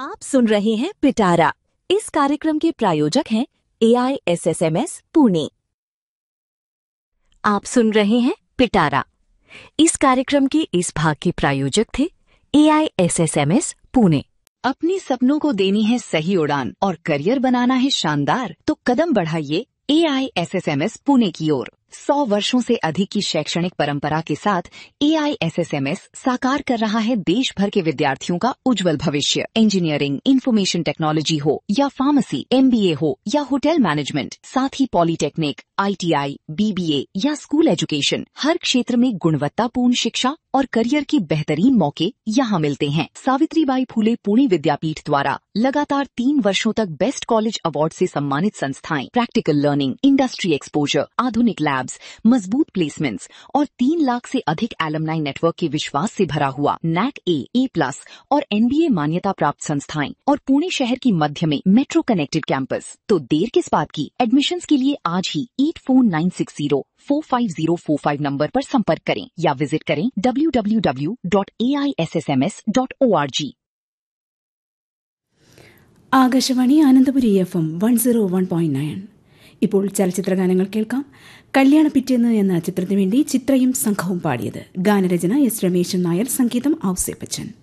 आप सुन रहे हैं पिटारा। इस कार्यक्रम के प्रायोजक हैं AISSMS पुणे। आप सुन रहे हैं पिटारा। इस कार्यक्रम के इस भाग के प्रायोजक थे AISSMS पुणे। अपने सपनों को देनी है सही उड़ान और करियर बनाना है शानदार, तो कदम बढ़ाइए AISSMS पुणे की ओर। 100 वर्षों से अधिक की शैक्षणिक परंपरा के साथ AISSMS साकार कर रहा है देश भर के विद्यार्थियों का उज्जवल भविष्य। इंजीनियरिंग, इंफॉर्मेशन टेक्नोलॉजी हो या फार्मेसी, MBA हो या होटल मैनेजमेंट, साथ ही पॉलिटेक्निक, ITI, BBA या स्कूल एजुकेशन, हर क्षेत्र में गुणवत्तापूर्ण शिक्षा और करियर के बेहतरीन मौके यहाँ मिलते हैं। सावित्रीबाई फुले पुणे विद्यापीठ द्वारा लगातार 3 वर्षों तक बेस्ट कॉलेज अवार्ड से सम्मानित संस्थाएं, प्रैक्टिकल लर्निंग, इंडस्ट्री एक्सपोजर, आधुनिक लैब्स, मजबूत प्लेसमेंट्स और 3 लाख से अधिक एलुमनाई नेटवर्क के विश्वास से भरा हुआ NAC A+ और NBA मान्यता प्राप्त संस्थाएं और पुणे शहर की मध्य में मेट्रो कनेक्टेड कैंपस। तो देर किस बात की? एडमिशन्स के लिए आज ही 8496045045 नंबर पर संपर्क करें या विजिट करें www.aissms.org। ആകാശവാണി ആനന്ദപുരി FM 101.9. ഇപ്പോൾ ചലച്ചിത്രഗാനങ്ങൾ കേൾക്കാം. കല്യാണ പിറ്റേന്ന് എന്ന ചിത്രത്തിനു വേണ്ടി ചിത്രയും സംഘവും പാടിയത്. ഗാനരചന S. രമേശൻ നായർ, സംഗീതം ഔസേപ്പച്ചൻ.